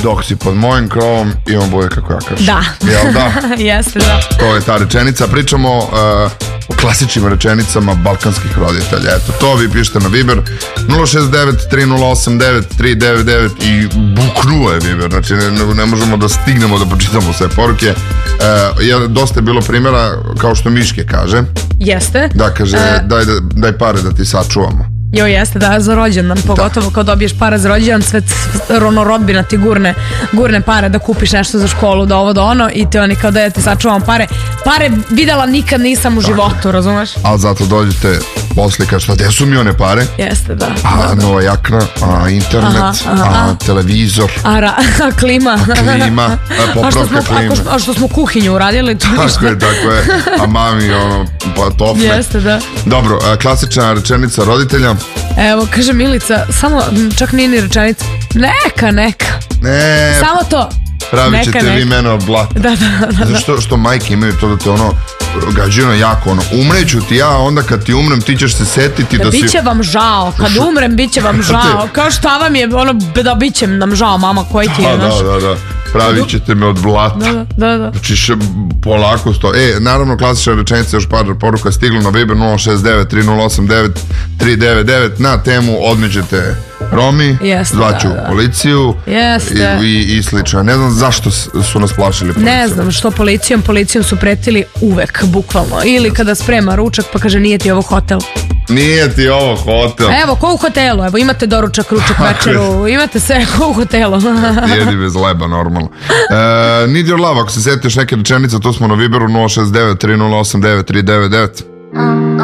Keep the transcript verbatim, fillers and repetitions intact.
dok si pod mojim krovom imam bude kako ja kažem. Da. Jel da? Jeste, da. To je ta rečenica. Pričamo uh, o klasičnim rečenicama balkanskih roditelja. Eto, to vi pišete na Viber nula šest devet tri nula osam devet tri devet devet i buknuo je Viber. Znači ne, ne možemo da stignemo da pročitamo sve poruke. Uh, je, dosta je bilo primjera, kao što Miške kaže. Jeste. Da, kaže, uh, daj, daj pare da ti sačuvamo. Jo, jeste, da, za rođendan, pogotovo kad dobiješ pare za rođendan, sve ono rodbina ti gurne, gurne pare da kupiš nešto za školu, da ovo, da ono, i ti oni kao da ja ti sačuvam pare. Pare videla nikad nisam u životu, razumeš? Ali zato dođete posle kao što, gde su mi one pare? Jeste, da. A, nova jakna, a internet, aha, aha, a televizor, a, ra, a klima, a klima, a popravka klime. A, a što smo kuhinju uradili, to ništa. Tako je, tako je, a mami, ono, pa tofne. Jeste, da. Dobro, klasična rečenica roditelja. Evo, kaže Milica, samo, čak nije ni rečenica, neka, neka. Ne. Samo to. Pravit ćete neka. Vi mene od blata. Da, da, da. Zato što, što majke imaju to da te ono gađino jako ono, umreću ti ja, onda kad ti umrem ti ćeš se setiti da, da si... Biće vam žao, kad umrem biće vam žao, kao šta vam je, ono, da biće nam žao, mama, koji ti je, da, naš... Da, da, da, pravit ćete me od blata. Da, da, da. Znači še polako sto... E, naravno, klasična rečenica, još par poruka stigla na Viber nula šest devet tri nula osam devet tri devet devet na temu odmeđete Romi, jeste, zvaću da, da. policiju jeste. I, i, i slično. Ne znam zašto su nas plašili policijom. Ne znam što policijom, policijom su pretili uvek, bukvalno. Ili kada sprema ručak pa kaže nije ti ovo hotel. Nije ti ovo hotel. Evo, ko u hotelu, evo imate doručak, ručak, večeru, imate sve ko u hotelu. Jedi bez leba, normalno. Uh, need your love, ako se sjetiš neke rečenice, to smo na Viberu nula šest devet tri nula osam devet tri devet devet.